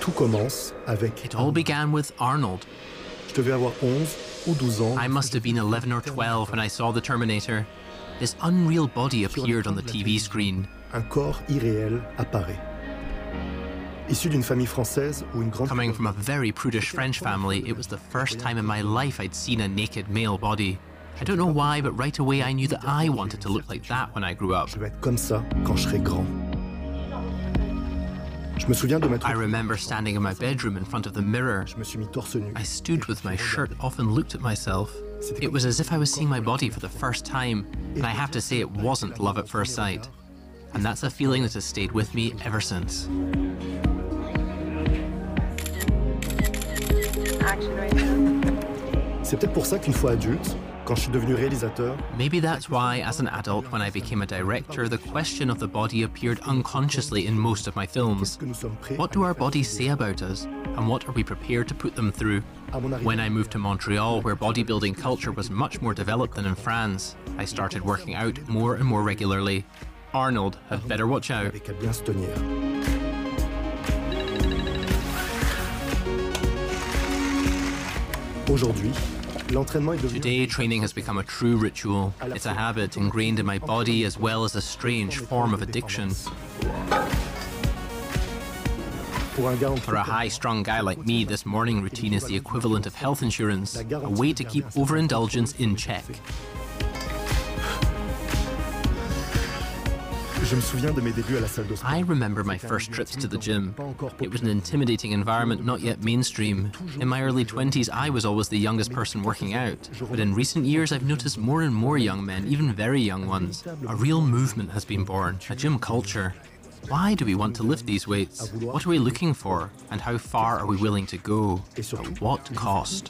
Tout commence avec... It all began with Arnold. Je devais avoir 11 ou 12 ans. I must have been 11 or 12 when I saw the Terminator. This unreal body appeared on the TV screen. Un corps irréel apparaît. Issu d'une famille française où une grande... Coming from a very prudish French family, it was the first time in my life I'd seen a naked male body. I don't know why, but right away I knew that I wanted to look like that when I grew up. Je vais être comme ça quand je serai grand. Je me souviens de m'être... I remember standing in my bedroom in front of the mirror. Je me suis mis torse nu. I stood with my shirt off and looked at myself. It was as if I was seeing my body for the first time, and I have to say it wasn't love at first sight. And that's a feeling that has stayed with me ever since. C'est peut-être pour ça qu'une fois adulte, quand je suis devenu réalisateur, maybe that's why, as an adult, when I became a director, the question of the body appeared unconsciously in most of my films. What do our bodies say about us, and what are we prepared to put them through? When I moved to Montreal, where bodybuilding culture was much more developed than in France, I started working out more and more regularly. Arnold had better watch out. avec à bien se tenir. Aujourd'hui, l'entraînement est devenu... Today, training has become a true ritual. It's a habit ingrained in my body as well as a strange form of addiction. For a high-strung guy like me, this morning routine is the equivalent of health insurance, a way to keep overindulgence in check. Je me souviens de mes débuts à la salle de sport. I remember my first trips to the gym. It was an intimidating environment, not yet mainstream. In my early 20s, I was always the youngest person working out. But in recent years, I've noticed more and more young men, even very young ones. A real movement has been born, a gym culture. Why do we want to lift these weights? What are we looking for? And how far are we willing to go? At what cost?